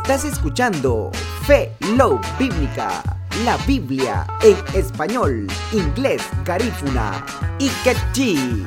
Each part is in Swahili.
Estás escuchando Fe, Love Bíblica, la Biblia en español, inglés, garífuna y quechí.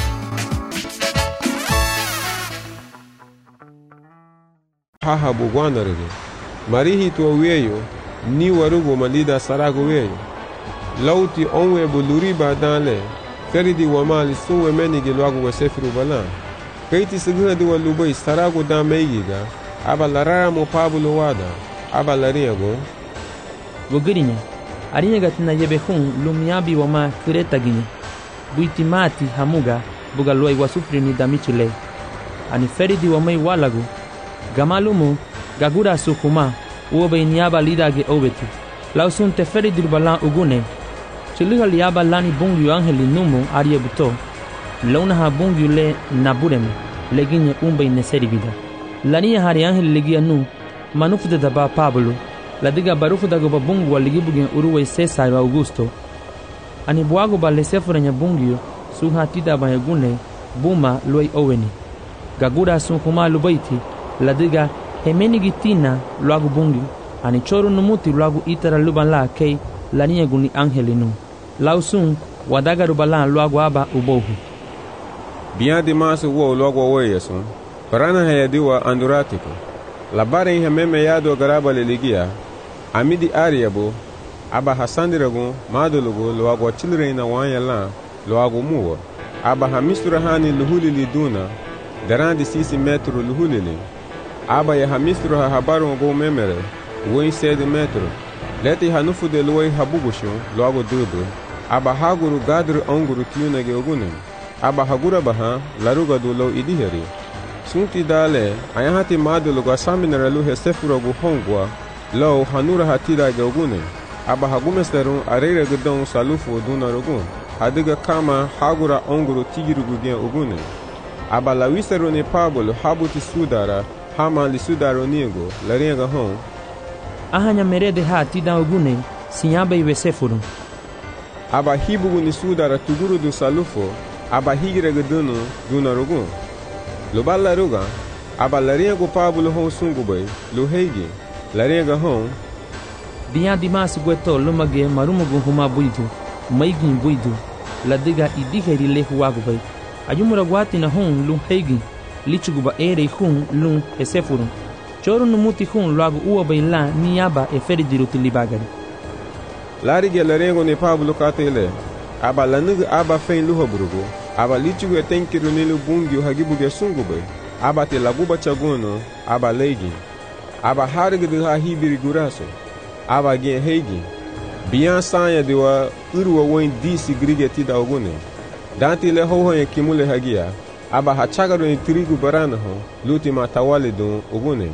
Haha bugwanarege marihi to weyo ni warugo malida sarago weyo lauti onwe buluri badale feridi wamali suwe menige lwago wesefiru balan kaiti siguna di walubai sarago da meigiga aba larara mo pabulo wada aba lariago Bogirinya arinya gatina yebehun lumiabi wama kureta gini buitimati hamuga buga luai wasufri ni damichile ani feridi wamai walago Gamalumu gagura sukuma uobe niaba lidage obeti lausun te feridi balan ugune chiliha liaba lani bungyu angeli numu ariebuto launa ha bungyu le naburem leginye umbe ineseri vida lania hari angeli legia nu manufude daba Pablo ladiga barufu dago babungu waligibugen uruwe Cesar wa Augusto ani buago balesefurenya bungyu suha tida bayagune buma luai oweni gagura sukuma lubaiti ladiga hemenigitina luagu bungi ani choru numuti luagu itara lubala kei lania guni angelinu lausun wadaga rubala luagu aba ubohu biya di masu wo luagu weyesun parana hayadiwa anduratiko labare hameme yado garaba leligia amidi ariabo aba hasandiragu madulugu luagu chilreina wanyala luagu muwa aba hamisura hani luhuli liduna darandi sisi metru luhulili aba ya hamistro ha habaru go memere woi sede metro leti hanufu de loi habugushu logo dudu aba haguru gadru onguru tiuna ge ogune aba hagura baha laruga du lo idiheri sunti dale ayahati madulu ga saminara lu hesefuro go hongwa lo hanura hatira ge ogune aba hagumesteru arere gedon salufu dunarugu hadiga kama hagura onguru tigirugu ge ogune aba lawiseru ne Pablo habuti sudara hama lisudaro niego larianga hon ahanya merede ha tida ogune sinyaba iwesefuru aba hibugu ni sudara tuguru du salufo aba higire gedunu dunarugu luballa ruga aba larianga Pablo hon sungubay luhegi larianga hon biya dimas gweto lumage marumugu huma buidu maigin buidu ladiga idiheri lehuagubay ayumura gwati na hon luhegi lichuguba ere hun lun esefurun choru numuti hun luagu uwa baila niaba eferidiru tilibagari larige larengo ne Pablo katele aba lanugu aba fein luhoburugo aba lichugu etenkiru nilu bungi hagibuge sungube aba te laguba chagono aba legi aba harigdu ha hibiri guraso aba gen hegi biyan sanya dewa uruwa woin disi grige tida ogune danti le hoho kimule hagia aba hachagaru ni trigu barana ho luti matawali don ogune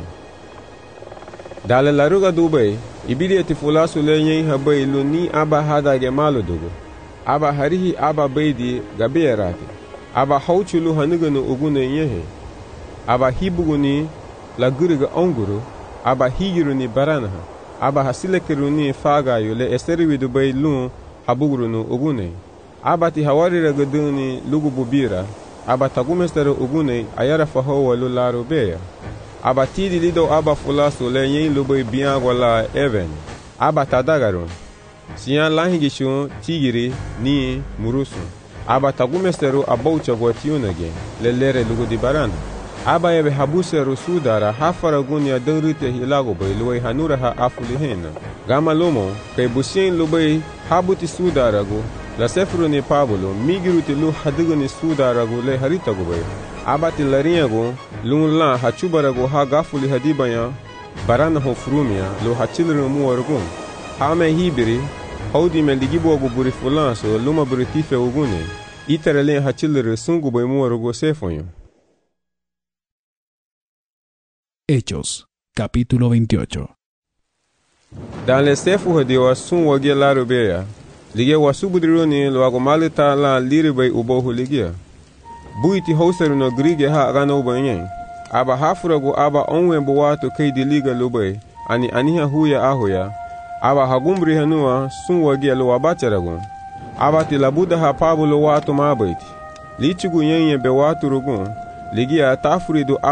dale laruga dubai ibili eti fulasu lenye habai luni aba hadage malo dugo aba harihi aba beidi gabierati aba hauchulu hanuganu ogune yehe aba hibuguni laguriga onguru aba higiru ni barana aba hasilekiru ni faga yule esteriwi dubai lun habuguru no ogune aba ti hawari ragaduni lugu bubira aba tagumestere ogune ayara faho walu laro beya aba tidi lido aba fulaso le yin lubai biyan wala even aba tadagarun siyan lahingishu tigiri ni murusu aba tagumesteru abaucha gwatiunage lelere lugu di barana aba yebe habuseru sudara hafara gunya dawrite hilago bai luwai hanura ha afulihena gama lomo kay busien lubai habuti sudaragu la sefru ni Pablo migiruti lu hadigu ni sudaragu le haritagu bai abati lariagu lun la hachubaragu ha gafuli hadibaya barana ho frumia lu hachilru muwargu hame hibiri haudi meligibogu buri fulanso luma buritife ugune iterele hachilru sungu bai muwargu sefonyo. Hechos, capítulo 28. Dans sefu hadiwa sun wage laro beya lige wasubudroni lwago malita la liribai ubohu ligia buiti hausaru no grige ha gano banyen aba hafurago aba onwe buwato kai diliga lubai ani aniha huya ahoya aba hagumri hanua sun wage lwa bacharago aba tilabuda ha Pablo wato mabaiti lichigu yenye be watu rugun ligia tafuridu